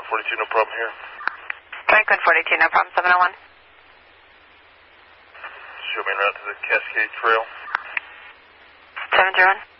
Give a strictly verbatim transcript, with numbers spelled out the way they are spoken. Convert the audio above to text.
forty-two, no problem here. Franklin forty-two, no problem, seven oh one. Show me en route to the Cascade Trail. seven zero one.